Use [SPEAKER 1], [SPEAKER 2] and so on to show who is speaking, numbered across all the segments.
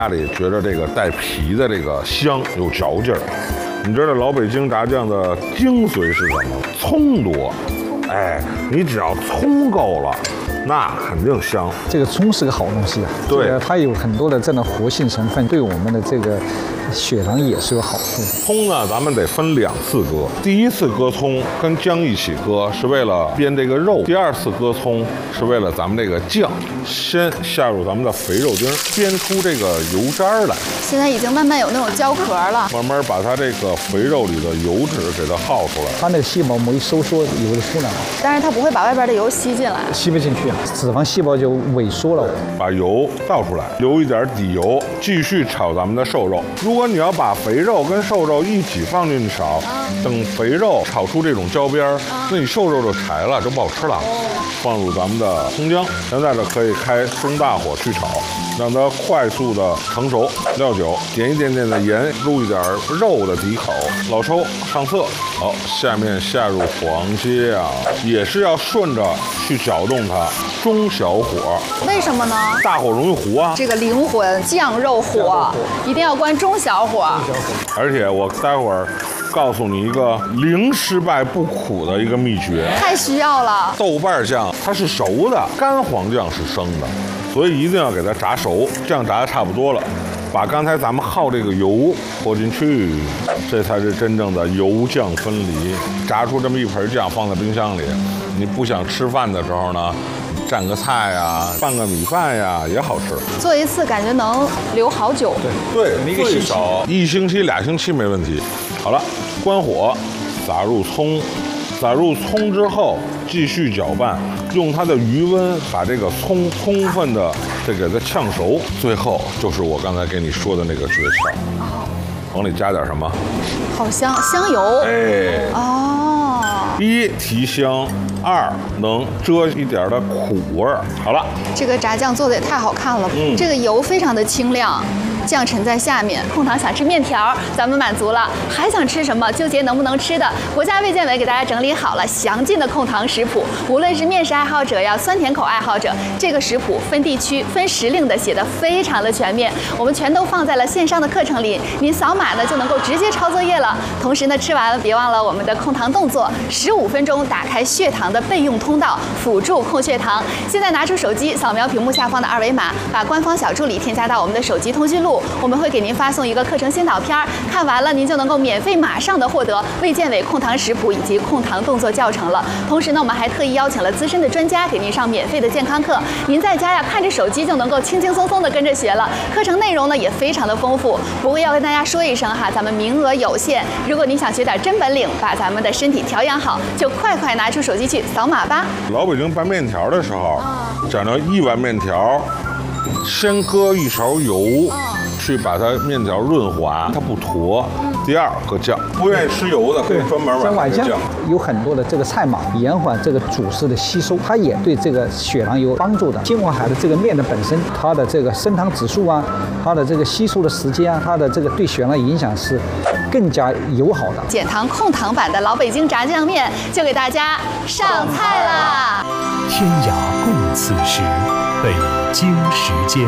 [SPEAKER 1] 家里觉得这个带皮的这个香有嚼劲儿。你知道老北京炸酱的精髓是什么？葱多，哎，你只要葱够了，那肯定香。
[SPEAKER 2] 这个葱是个好东西啊，
[SPEAKER 1] 对，
[SPEAKER 2] 它有很多的这样的活性成分，对我们的这个血糖也是有好处。
[SPEAKER 1] 葱呢，咱们得分2次割。第一次割葱跟姜一起割，是为了煸这个肉；第2次割葱是为了咱们这个酱。先下入咱们的肥肉丁，煸出这个油渣来。
[SPEAKER 3] 现在已经慢慢有那种焦壳了，
[SPEAKER 1] 慢慢把它这个肥肉里的油脂给它耗出来。
[SPEAKER 2] 它那个细胞膜一收缩，油就出来了。
[SPEAKER 3] 但是它不会把外边的油吸进来，
[SPEAKER 2] 吸不进去啊，脂肪细胞就萎缩了。
[SPEAKER 1] 把油倒出来，留一点底油，继续炒咱们的瘦肉。如果你要把肥肉跟瘦肉一起放进去炒，等肥肉炒出这种焦边儿，那你瘦肉就柴了，就不好吃了。放入咱们的葱姜，现在呢可以开中大火去炒，让它快速的成熟。料酒，点一点点的盐，入一点肉的底口，老抽上色。好，下面下入黄芥啊，也是要顺着去搅动它，中小火。
[SPEAKER 3] 为什么呢？
[SPEAKER 1] 大火容易糊啊。
[SPEAKER 3] 这个灵魂酱肉火一定要关中小火。
[SPEAKER 1] 而且我待会儿告诉你一个零失败不苦的一个秘诀，
[SPEAKER 3] 太需要了。
[SPEAKER 1] 豆瓣酱它是熟的，干黄酱是生的，所以一定要给它炸熟。酱炸的差不多了，把刚才咱们耗这个油泼进去，这才是真正的油酱分离。炸出这么一盆酱放在冰箱里，你不想吃饭的时候呢，蘸个菜呀，拌个米饭呀，也好吃。
[SPEAKER 3] 做一次感觉能留好久。
[SPEAKER 1] 对，最少1星期、2星期没问题。好了，关火，撒入葱，撒入葱之后继续搅拌，用它的余温把这个葱充分的给它炝熟。最后就是我刚才给你说的那个诀窍，往里加点什么？
[SPEAKER 3] 好香，香油。
[SPEAKER 1] 哎，
[SPEAKER 3] 哦
[SPEAKER 1] ，1提香，2能遮一点的苦味儿。好了，
[SPEAKER 3] 这个炸酱做的也太好看了，这个油非常的清亮。酱沉在下面，控糖想吃面条，咱们满足了。还想吃什么？纠结能不能吃的，国家卫健委给大家整理好了详尽的控糖食谱。无论是面食爱好者呀，酸甜口爱好者，这个食谱分地区、分时令的写的非常的全面。我们全都放在了线上的课程里，您扫码呢就能够直接抄作业了。同时呢，吃完了别忘了我们的控糖动作，15分钟打开血糖的备用通道，辅助控血糖。现在拿出手机，扫描屏幕下方的2维码，把官方小助理添加到我们的手机通讯录。我们会给您发送一个课程先导片，看完了您就能够免费马上的获得卫健委控糖食谱以及控糖动作教程了。同时呢，我们还特意邀请了资深的专家给您上免费的健康课，您在家呀看着手机就能够轻轻松松的跟着学了。课程内容呢也非常的丰富，不过要跟大家说一声哈，咱们名额有限，如果您想学点真本领，把咱们的身体调养好，就快快拿出手机去扫码吧。
[SPEAKER 1] 老北京拌面条的时候，讲究1碗面条，先搁1勺油。去把它面条润滑，它不坨。第2，搁酱，不愿意吃油的可以专门
[SPEAKER 2] 碗
[SPEAKER 1] 酱。
[SPEAKER 2] 有很多的这个菜码，延缓这个主食的吸收，它也对这个血糖有帮助的。金华海的这个面的本身，它的这个升糖指数啊，它的这个吸收的时间啊，它的这个对血糖影响是更加友好的。
[SPEAKER 3] 减糖控糖版的老北京炸酱面就给大家上菜啦！
[SPEAKER 4] 天涯共此时，北京时间。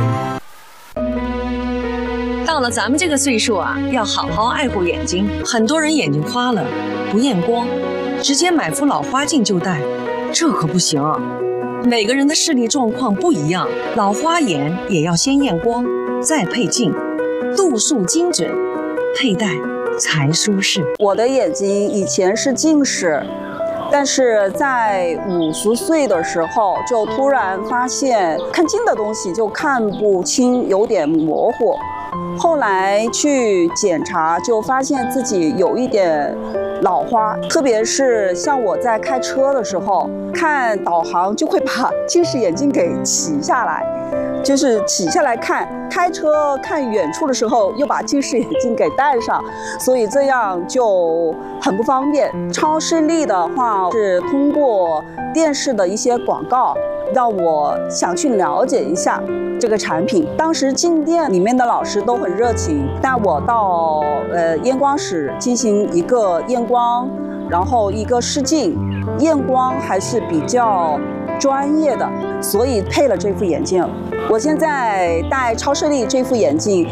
[SPEAKER 5] 到了咱们这个岁数啊，要好好爱护眼睛。很多人眼睛花了，不验光，直接买副老花镜就戴，这可不行。每个人的视力状况不一样，老花眼也要先验光，再配镜，度数精准，佩戴才舒适。
[SPEAKER 6] 我的眼睛以前是近视，但是在50岁的时候，就突然发现看近的东西就看不清，有点模糊。后来去检查，就发现自己有一点老花，特别是像我在开车的时候，看导航就会把近视眼镜给起下来，就是起下来看，开车看远处的时候又把近视眼镜给戴上，所以这样就很不方便。超视力的话是通过电视的一些广告，让我想去了解一下这个产品。当时进店里面的老师都很热情，带我到验光室进行一个验光，然后一个试镜。验光还是比较专业的，所以配了这副眼镜。我现在戴超视力这副眼镜，